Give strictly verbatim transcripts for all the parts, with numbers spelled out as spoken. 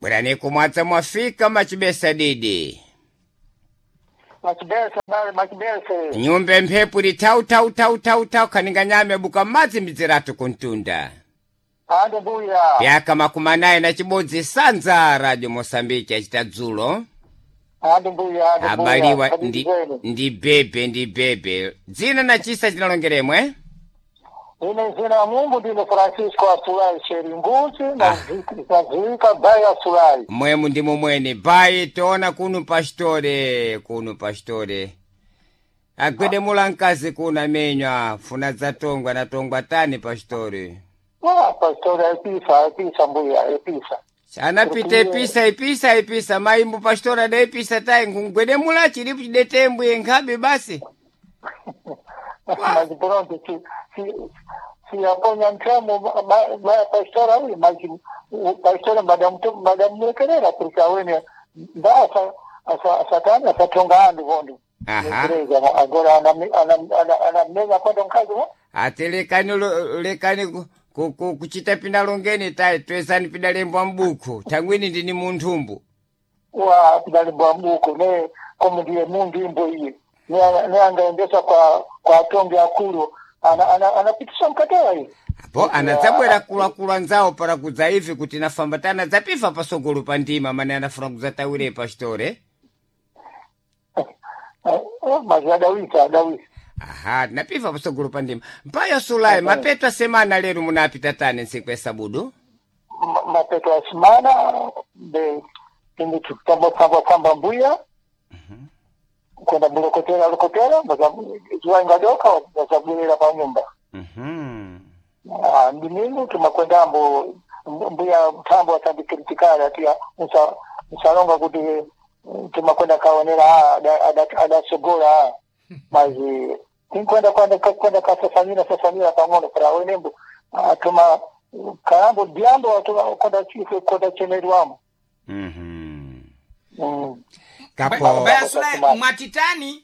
Bwerani kumwatsa mwafika machibesa didi. Machibesa mali machibesa. Nyumbe mphepu li tau tau tau tau tau kaninga nyame buka madzi miziratu kuntunda. Ande buya. Pyaka makumanaye na chibodzi sanza Radio Mosambiki achitadzulo. Ande buya, ande buya. Abaliwa ndi, ndi bebe, ndi bebe. Zina na chisa chinalongeremwe? Ine zina Mungu ndine Francisco Asulai Sheringuzi na zika Bayi Asulai. Mwemu ndi mumweni. Bayi tona kunu pastore, kunu pastore. Agwede mulankazi kuna menywa, funa za tongwa na tongwa tani pastore. Wa pastore episa, episa mbuya, episa. Sana pite episa, episa, episa. Maimbu pastora da episa tai ngwede mula chiripu chidetembu yengabe basi. Mazi pronto, si, si, si aponya mchamo, baya pastora hui, mazi, pastora madam, madam mwekerera, prika wene, da asa, asa, asa tani, asa tonga andi vondi. Aha. Agora, anamneza kwa mkazi wa? Ate lekani, lekani, kuchita pinalongeni tai, tuesani pinalembwa mbuku, tangwini ndini muntumbu. Wa, pinalembwa mbuku, ne, komu ndiye mundimbo iye. Ne angaendesha kwa kwa tonge akulu ana ana anapitisha mkatela hii hapo anazabwera kula kula nzao para kudza hivi kuti nafambatana zapifa pasogolo pandima mane anafuna kuzatawire pastore mazada wita dawisi. Aha, napifa pasogolo pandima mpaya Sulai mapetwa semana lero munapita tane nsiku ya sabudu mapetwa semana de ndi tutambo kamba kamba mbuya kwenda bulokotera bulokotera baza ngadoka bazabulira pa nyumba. Mhm. Ah, ndinini tumakwenda ambo mbuya mtambo atandikiritikala atia usa usalonga kuti tumakwenda kaonera ada ada sogola mazi tinkwenda kwenda kwenda kasafanyira safanyira pamoja para wenembo tuma kaambo diambo atuma kwenda chifu kwenda chenerwamo. Mhm. Mm. Kapo Basula matitani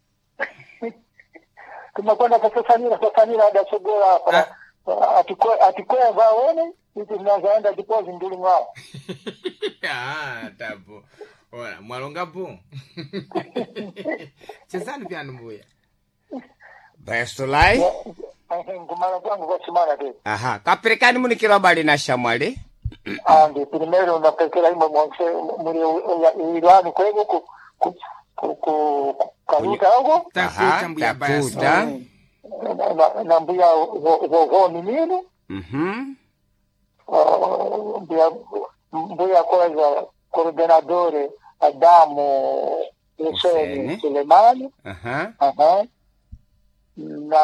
tumakwenda kasafanyira safanyira ada sogola para atikwe atikwe vaone hizi zinazoenda deposit nduli mwao. Ah, tapo. Ora, mwalonga po. Chezani pia mbuya. Baya Sulai? Ngumara kwangu kwa simana de. Aha, kaperekani munikira bali na shamwali? Andi primero unapekera imo mwanse muri ilani kwa hivyo ku ku ku karuta huko. Takuta mbuya Baya Sulai. Na mbuya ho ni nini? Mhm. Mbuya mbuya kwanza coordinatore Adamu Hussein Sulemani. Aha. Aha. Na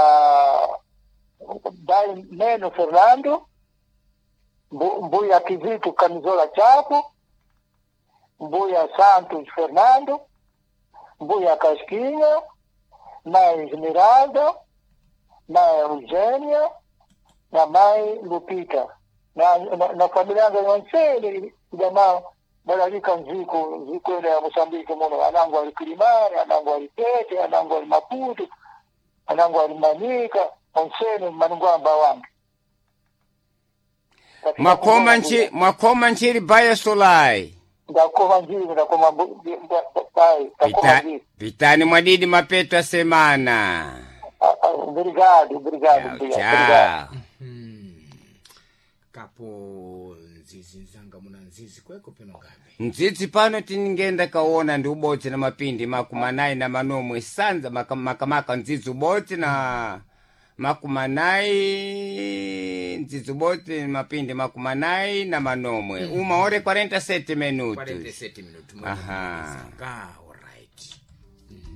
dai Neno Fernando. Mbuya Kizitu Camisola Chapo. Mbuya Santos Fernando. Mbuya Casquinha. Na Esmeralda. Na Eugênia. Na mãe Lupita. Na, na, na família yangu yonsele jamaa balalika nziko nziko ile ya Mosambiki mono anangu alikilimani anangu alipete anangu alimaputu anangu alimanika onsele manungamba wangu Makoma nchi makoma nchiri Baya Sulai. Ndakoma njiri ndakoma bai ndakoma njiri Vitani mwadidi mapetwa semana. Obrigado, obrigado, obrigado. Kapo nzizi zanga muna nzizi kweko peno ngabe. Nzizi pano tiningenda kaona ndi ubodzi na mapindi makumanayi na manomwe sanza makamaka maka nzizi ubodzi na makumanayi nzizi ubodzi mapindi makumanayi na manomwe. Uma ore quarenta e sete minutos. quarenta e sete minutos. Aha.